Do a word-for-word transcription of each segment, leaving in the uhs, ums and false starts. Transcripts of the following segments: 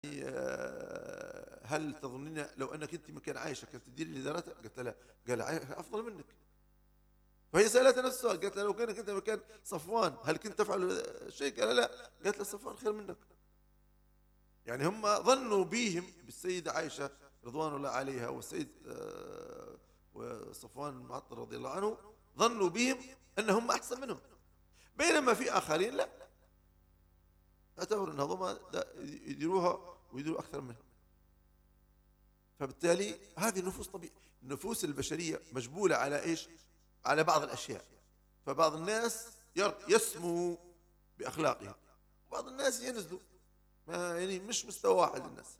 آه، هل تظنين لو أنك أنت مكان عائشة كانت تديري اللي دارتها؟ قالت لها لا، قال عائشة أفضل منك. فهي سألت نفس السؤال، قالت لها لو كانك أنت مكان صفوان هل كنت تفعل شيء؟ قال لا. قالت له صفوان خير منك. يعني هم ظنوا بهم بالسيدة عائشة رضوان الله عليها والسيد آه، وصفوان المعطل رضي الله عنه، ظنوا بهم أنهم أحسن منهم، بينما في آخرين لا، اعتبروا أن هذوما يديروها ويديروا أكثر منهم. فبالتالي هذه النفوس طبيعية، النفوس البشرية مجبولة على إيش؟ على بعض الأشياء. فبعض الناس يسمو بأخلاقهم، وبعض الناس ينزلوا، ما يعني مش مستوى واحد الناس.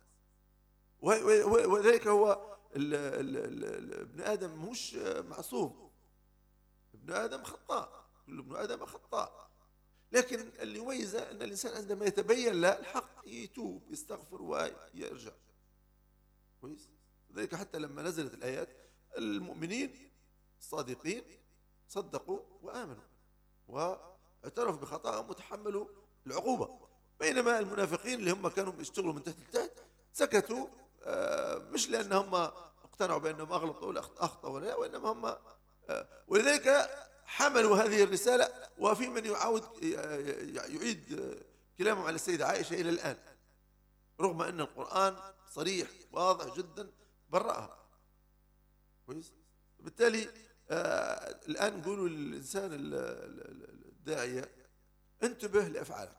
وذلك هو ال ال ال ال ابن آدم مش معصوم، ابن آدم خطاء، كل ابن آدم خطاء، لكن اللي يميزه أن الإنسان عندما يتبين له الحق يتوب يستغفر ويرجع. كويس. لذلك حتى لما نزلت الآيات المؤمنين الصادقين صدقوا وآمنوا واعترفوا بخطأهم وتحملوا العقوبة، بينما المنافقين اللي هم كانوا بيشتغلوا من تحت لتحت سكتوا، آه مش لأنهم اقتنعوا بأنهم أغلطوا ولا أخطأوا ولا، وإنما هم آه ولذلك حملوا هذه الرسالة. وفي من يعاود يعيد كلامهم على السيدة عائشة إلى الآن، رغم أن القرآن صريح واضح جدا برأها. كويس. بالتالي آه الآن نقولوا للإنسان الداعية انتبه لأفعالك،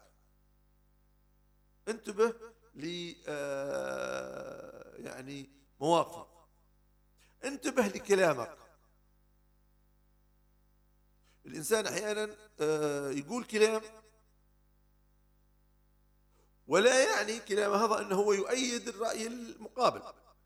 انتبه ل آه يعني مواقفك، انتبه لكلامك. الإنسان أحيانا آه يقول كلام ولا يعني كلام هذا أنه هو يؤيد الرأي المقابل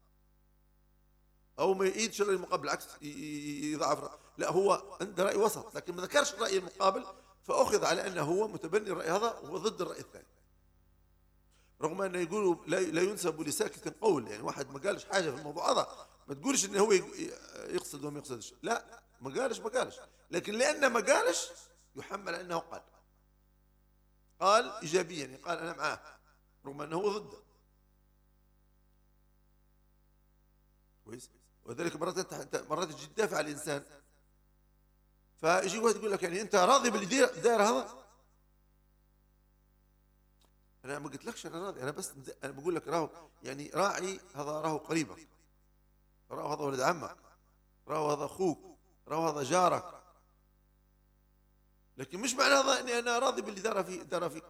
أو ما يؤيدش الرأي المقابل، بالعكس يضعف رأي. لا، هو عنده رأي وسط لكن ما ذكرش الرأي المقابل، فأخذ على أنه هو متبني الرأي هذا وهو ضد الرأي الثاني، رغم أنه يقولوا لا ينسب لساكت قول. يعني واحد ما قالش حاجة في الموضوع هذا ما تقولش أنه هو يقصد وما يقصدش، لا، ما قالش ما قالش لكن لأنه ما قالش يحمل أنه قال قال إيجابيا، يعني قال أنا معاه رغم أنه هو ضده. كويس. وذلك مرات انت مرات تجي تدافع عن الانسان، فيجي واحد يقول لك يعني انت راضي باللي داير هذا؟ انا ما قلتلكش انا راضي، انا بس انا بقول لك راهو يعني راعي هذا، راهو قريبك، راهو هذا ولد عمك، راهو هذا اخوك، راهو هذا جارك، لكن مش معنى هذا اني انا راضي باللي دار فيه دار فيك.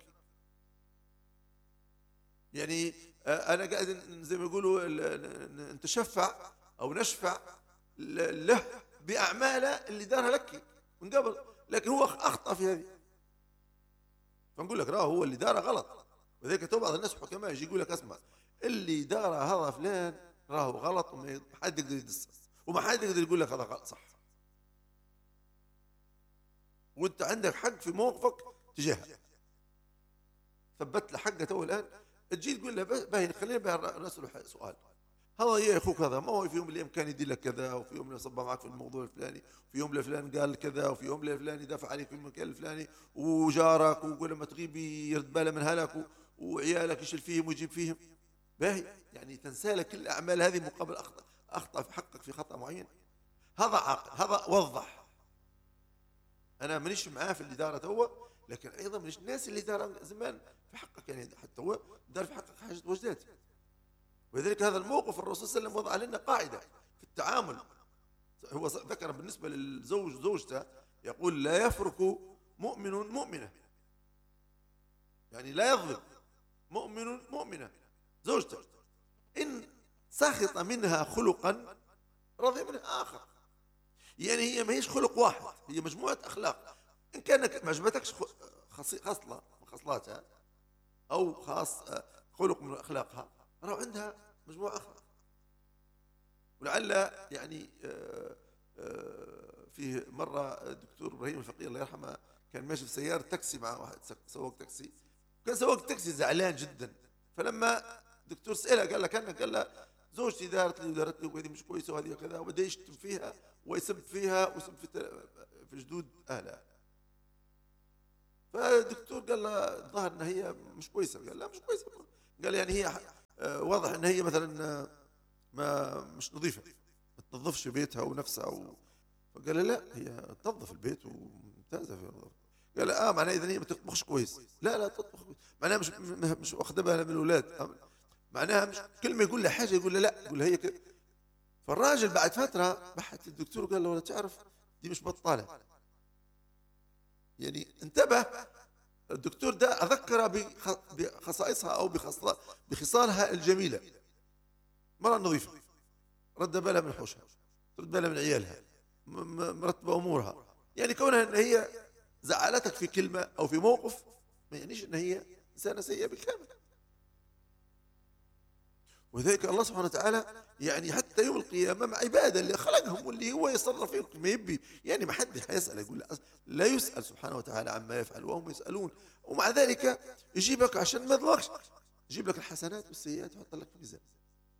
يعني انا قاعد زي ما يقولوا نتشفع او نشفع له باعماله اللي دارها لك من قبل، لكن هو اخطا في هذه، فنقول لك راه هو اللي دارها غلط. وذلك تو بعض الناس حكماء يجي يقول لك اسمع اللي دار هذا فلان راهو غلط وما حد يقدر يدس وما حد يقدر يقول لك هذا غلط صح، وانت عندك حق في موقفك تجاهه، ثبت له حقه تو الان، تجي تقول له باهي خلينا بها نسأله سؤال، هذا يا اخوك هذا ما هو في يوم من الايام كان يدير لك كذا، وفي يوم من صب معك في الموضوع الفلاني، وفي يوم الفلاني قال كذا، وفي يوم الفلاني دافع عليك في المكان الفلاني، وجارك وكل ما تغيب يرد باله من هلك وعيالك يشيل فيهم ويجيب فيهم، باهي يعني تنسى لك كل الاعمال هذه مقابل اخطا اخطا في حقك في خطا معين. هذا عاقل، هذا وضح. انا مانيش معاه في اللي داره هو، لكن ايضا مانيش الناس اللي دار زمان في حقك، يعني حتى هو دار في حقك حاجه وجدات. ولذلك هذا الموقف الرسول صلى الله عليه وسلم وضع لنا قاعده في التعامل. هو ذكر بالنسبه للزوج زوجته يقول لا يفرق مؤمن مؤمنه، يعني لا يظلم مؤمن مؤمنه زوجته، ان سخط منها خلقا رضي منها اخر. يعني هي ما هيش خلق واحد، هي مجموعه اخلاق. ان كانت ما عجبتكش خصله من خصلاتها او خاص خلق من اخلاقها، راه عندها مجموعه اخرى. ولعل يعني فيه مره الدكتور ابراهيم الفقيه الله يرحمه كان ماشي في سياره تاكسي مع واحد سواق تاكسي، كان سواق التاكسي زعلان جدا، فلما الدكتور سأله قال له كان قال له زوجتي دارت لي ودارت لي وهذه مش كويسه وهذه كذا، وبدا يشتم فيها ويسب فيها ويسب في في جدود اهلها. فالدكتور قال له الظاهر ان هي مش كويسه، قال لا مش كويسه، قال يعني هي آه، واضح ان هي مثلا آه، ما مش نظيفه، ما تنظفش بيتها ونفسها و... فقال لي لا هي تنظف البيت وممتازه في النظافه. قال اه معناها اذا هي ما تطبخش كويس. لا لا تطبخ كويس. معناها مش م- مش واخده بالها من الاولاد. معناها مش كل ما يقول لها حاجه يقول لها لا، يقول لها هي كده. فالراجل بعد فتره بحث الدكتور وقال له ولا تعرف دي مش بطاله. يعني انتبه، الدكتور ده أذكر بخ- بخصائصها أو بخصال- بخصالها الجميلة. مرة نظيفة، رد بالها من حوشها، ترد بالها من عيالها، م- م- مرتبة أمورها. يعني كونها أن هي زعلتك في كلمة أو في موقف ما يعنيش أن هي إنسانة سيئة بالكامل. وذلك الله سبحانه وتعالى يعني حتى يوم القيامة مع عباده اللي خلقهم واللي هو يصرف فيهم ما يبي، يعني ما حد حيسأل، يقول لا لا يسأل سبحانه وتعالى عما يفعل وهم يسألون. ومع ذلك يجيبك عشان ما يظلمكش، يجيب لك الحسنات والسيئات ويحط لك في ميزان،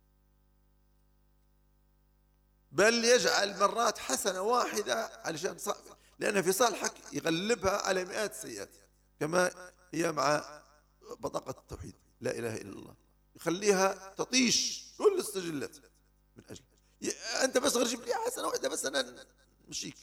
بل يجعل مرات حسنة واحدة علشان ص... لأن في صالحك يغلبها على مئات السيئات، كما هي مع بطاقة التوحيد لا إله إلا الله، يخليها تطيش كل السجلات من أجل ي- أنت بس غير جيب لي حسنة واحدة بس أنا مشيك.